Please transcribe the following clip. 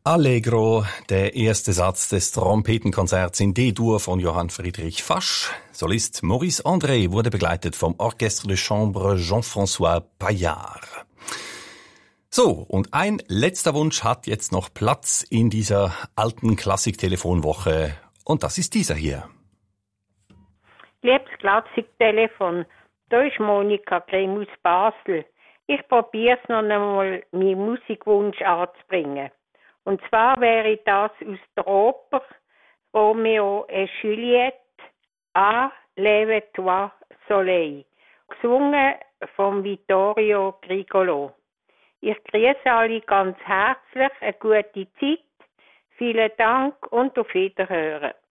Allegro, der erste Satz des Trompetenkonzerts in D-Dur von Johann Friedrich Fasch. Solist Maurice André wurde begleitet vom Orchestre de Chambre Jean-François Paillard. So, und ein letzter Wunsch hat jetzt noch Platz in dieser alten Klassik-Telefonwoche. Und das ist dieser hier. Liebes Klassik-Telefon, da ist Monika Grimm aus Basel. Ich probiere es noch einmal, meinen Musikwunsch anzubringen. Und zwar wäre das aus der Oper Romeo et Juliette, «Ah, lève-toi, Soleil», gesungen von Vittorio Grigolo. Ich grüße alle ganz herzlich, eine gute Zeit, vielen Dank und auf Wiederhören.